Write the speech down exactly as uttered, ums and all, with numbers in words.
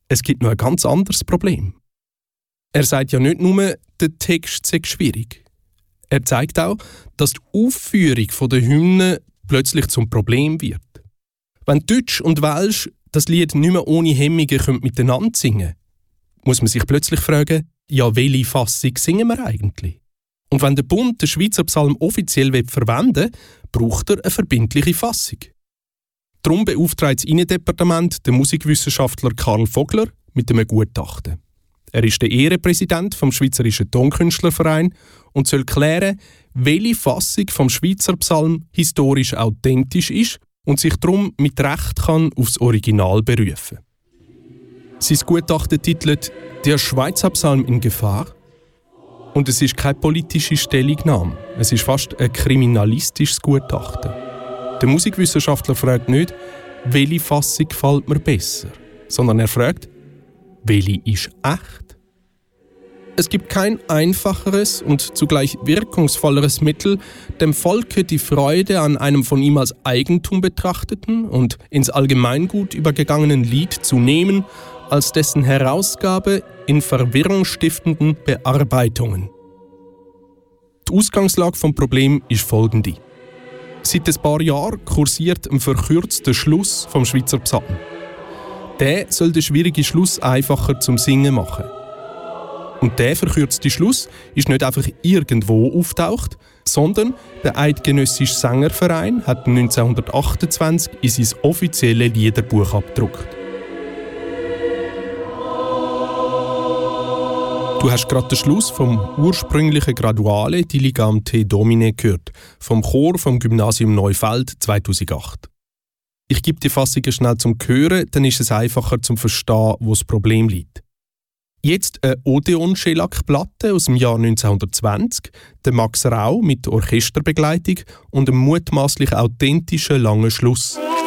es gibt noch ein ganz anderes Problem. Er sagt ja nicht nur, der Text sei schwierig. Er zeigt auch, dass die Aufführung der Hymne plötzlich zum Problem wird. Wenn Deutsch und Welsch das Lied nicht mehr ohne Hemmungen miteinander singen können, muss man sich plötzlich fragen, ja, welche Fassung singen wir eigentlich? Und wenn der Bund den Schweizer Psalm offiziell verwenden will, braucht er eine verbindliche Fassung. Darum beauftragt das Innendepartement den Musikwissenschaftler Karl Vogler mit einem Gutachten. Er ist der Ehrenpräsident vom Schweizerischen Tonkünstlerverein und soll klären, welche Fassung vom Schweizer Psalm historisch authentisch ist und sich darum mit Recht kann aufs Original berufen. Sein Gutachten titelt «Der Schweizer Psalm in Gefahr?» Und es ist keine politische Stellungnahme, es ist fast ein kriminalistisches Gutachten. Der Musikwissenschaftler fragt nicht, welche Fassung gefällt mir besser, sondern er fragt, welche ist echt? Es gibt kein einfacheres und zugleich wirkungsvolleres Mittel, dem Volke die Freude an einem von ihm als Eigentum betrachteten und ins Allgemeingut übergegangenen Lied zu nehmen, als dessen Herausgabe in verwirrungsstiftenden Bearbeitungen. Die Ausgangslage vom Problem ist folgende. Seit ein paar Jahren kursiert ein verkürzter Schluss vom Schweizer Psalm. Der soll den schwierigen Schluss einfacher zum Singen machen. Und der verkürzte Schluss ist nicht einfach irgendwo auftaucht, sondern der Eidgenössische Sängerverein hat neunzehnhundertachtundzwanzig in sein offizielles Liederbuch abgedruckt. Du hast gerade den Schluss vom ursprünglichen Graduale Diligam Te Domine gehört, vom Chor vom Gymnasium Neufeld zweitausendacht. Ich gebe die Fassungen schnell zum Hören, dann ist es einfacher zum Verstehen, wo das Problem liegt. Jetzt eine Odeon-Schellack-Platte aus dem Jahr neunzehnhundertzwanzig, der Max Rau mit Orchesterbegleitung und einem mutmaßlich authentischen langen Schluss.